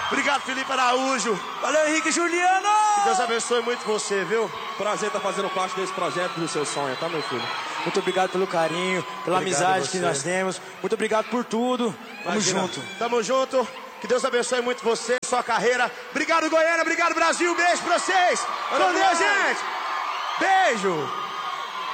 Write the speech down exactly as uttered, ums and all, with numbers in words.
Obrigado, Felipe Araújo. Valeu, Henrique Juliano. Que Deus abençoe muito você, viu? Prazer estar fazendo parte desse projeto do seu sonho, tá, meu filho? Muito obrigado pelo carinho, pela Obrigado amizade que nós temos. Muito obrigado por tudo. Tamo Imagina. junto. Tamo junto. Que Deus abençoe muito você, sua carreira. Obrigado, Goiânia. Obrigado, Brasil. Beijo pra vocês. Com Deus, gente. Beijo.